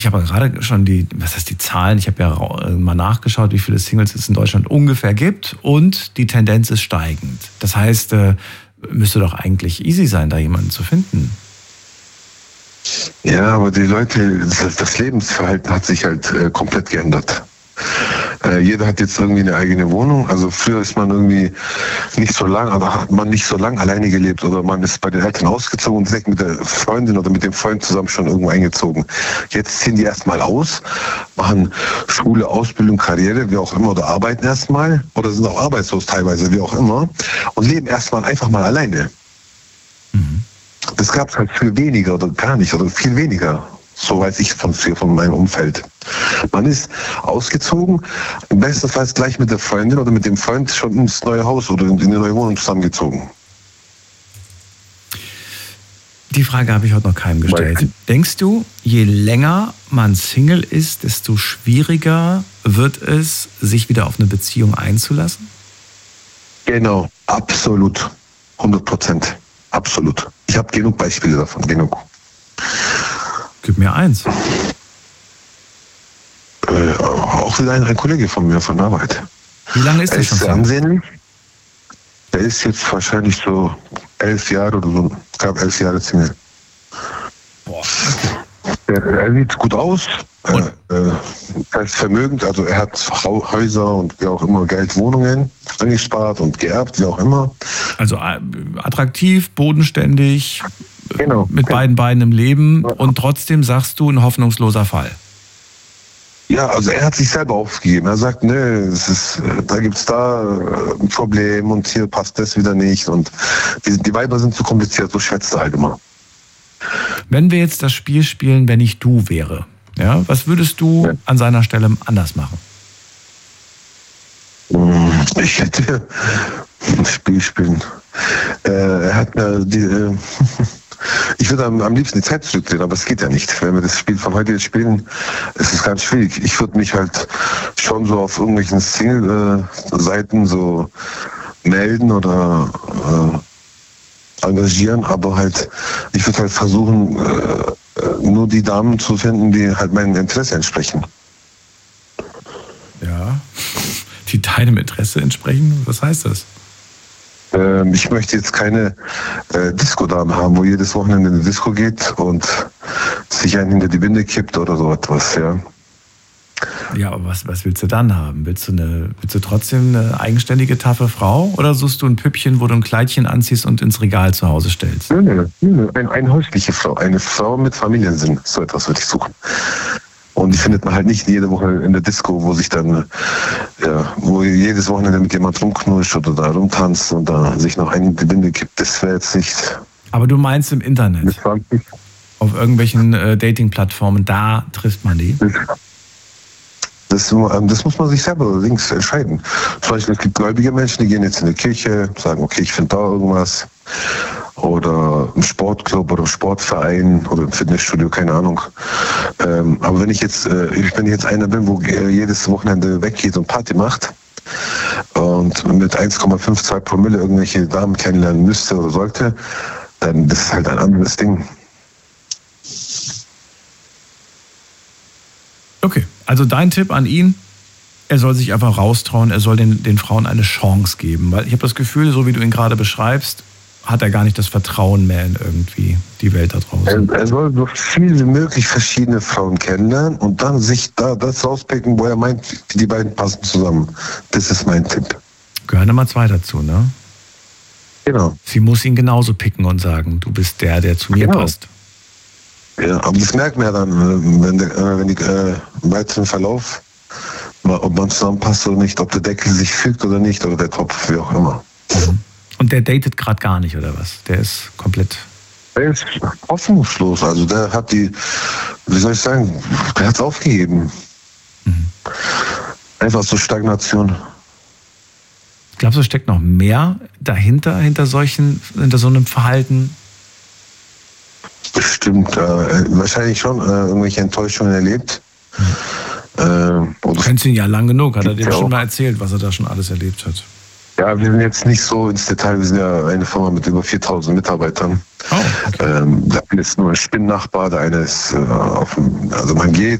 Ich habe gerade schon die Zahlen, ich habe ja mal nachgeschaut, wie viele Singles es in Deutschland ungefähr gibt und die Tendenz ist steigend. Das heißt, müsste doch eigentlich easy sein, da jemanden zu finden. Ja, aber die Leute, das Lebensverhalten hat sich halt komplett geändert. Jeder hat jetzt irgendwie eine eigene Wohnung. Also früher ist man irgendwie nicht so lang, oder hat man nicht so lang alleine gelebt oder man ist bei den Eltern ausgezogen und direkt mit der Freundin oder mit dem Freund zusammen schon irgendwo eingezogen. Jetzt ziehen die erstmal aus, machen Schule, Ausbildung, Karriere, wie auch immer, oder arbeiten erstmal oder sind auch arbeitslos teilweise, wie auch immer, und leben erstmal einfach mal alleine. Mhm. Das gab es halt viel weniger oder gar nicht oder viel weniger. So weiß ich von meinem Umfeld. Man ist ausgezogen, im besten Fall gleich mit der Freundin oder mit dem Freund schon ins neue Haus oder in eine neue Wohnung zusammengezogen. Die Frage habe ich heute noch keinem gestellt. Denkst du, je länger man Single ist, desto schwieriger wird es, sich wieder auf eine Beziehung einzulassen? Genau, absolut. 100%. Absolut. Ich habe genug Beispiele davon, genug. Gib mir eins. Auch wieder ein Kollege von mir von der Arbeit. Wie lange ist der schon? Sehr ansehnlich. Der ist jetzt wahrscheinlich so 11 Jahre oder so. Ich glaube 11 Jahre Single. Boah. Er sieht gut aus. Er ist vermögend, also er hat Häuser und wie auch immer Geld, Wohnungen angespart und geerbt, wie auch immer. Also attraktiv, bodenständig, genau, mit beiden Beinen im Leben und trotzdem sagst du, ein hoffnungsloser Fall. Ja, also er hat sich selber aufgegeben. Er sagt, nö, da gibt's ein Problem und hier passt das wieder nicht und die Weiber sind zu kompliziert, so schwätzt er halt immer. Wenn wir jetzt das Spiel spielen, wenn ich du wäre, ja, was würdest du an seiner Stelle anders machen? Ich hätte ein Spiel spielen. Er hat mir ich würde am liebsten die Zeit zurückdrehen, aber es geht ja nicht. Wenn wir das Spiel von heute jetzt spielen, ist es ganz schwierig. Ich würde mich halt schon so auf irgendwelchen Single-Seiten so melden oder engagieren, aber halt, ich würde halt versuchen, nur die Damen zu finden, die halt meinem Interesse entsprechen. Ja, die deinem Interesse entsprechen? Was heißt das? Ich möchte jetzt keine Disco-Dame haben, wo jedes Wochenende in die Disco geht und sich einen hinter die Binde kippt oder so etwas, ja. Ja, aber was willst du dann haben? Willst du trotzdem eine eigenständige, taffe Frau oder suchst du ein Püppchen, wo du ein Kleidchen anziehst und ins Regal zu Hause stellst? Nö. Eine häusliche Frau, eine Frau mit Familiensinn, so etwas würde ich suchen. Und die findet man halt nicht jede Woche in der Disco, wo sich dann, wo jedes Wochenende mit jemand rumknutscht oder da rumtanzt und da sich noch einen in die Binde kippt. Das wäre jetzt nicht. Aber du meinst im Internet? Auf irgendwelchen Dating-Plattformen, da trifft man die? Das muss man sich selber links entscheiden. Zum Beispiel, es gibt gläubige Menschen, die gehen jetzt in die Kirche, sagen, okay, ich finde da irgendwas. Oder im Sportclub oder im Sportverein oder im Fitnessstudio, keine Ahnung. Aber wenn ich jetzt einer bin, wo jedes Wochenende weggeht und Party macht und mit 1,52 Promille irgendwelche Damen kennenlernen müsste oder sollte, dann das ist halt ein anderes Ding. Okay, also dein Tipp an ihn, er soll sich einfach raustrauen, er soll den Frauen eine Chance geben. Weil ich habe das Gefühl, so wie du ihn gerade beschreibst, hat er gar nicht das Vertrauen mehr in irgendwie die Welt da draußen. Er soll so viel wie möglich verschiedene Frauen kennenlernen und dann sich da das rauspicken, wo er meint, die beiden passen zusammen. Das ist mein Tipp. Gehören immer zwei dazu, ne? Genau. Sie muss ihn genauso picken und sagen, du bist der zu mir passt. Ja, aber das merkt man ja dann, wenn die im weiteren Verlauf, ob man zusammenpasst oder nicht, ob der Deckel sich fügt oder nicht, oder der Topf, wie auch immer. Mhm. Und der datet gerade gar nicht, oder was? Der ist komplett... Der ist hoffnungslos, also der hat der hat es aufgegeben. Mhm. Einfach so Stagnation. Glaubst du, steckt noch mehr dahinter, hinter so einem Verhalten? Bestimmt, wahrscheinlich schon irgendwelche Enttäuschungen erlebt. Du kennst ihn ja lang genug, hat er dir schon mal erzählt, was er da schon alles erlebt hat. Ja, wir sind jetzt nicht so ins Detail. Wir sind ja eine Firma mit über 4000 Mitarbeitern. Oh, okay. Der eine ist nur ein Spinnnachbar, der eine ist also man geht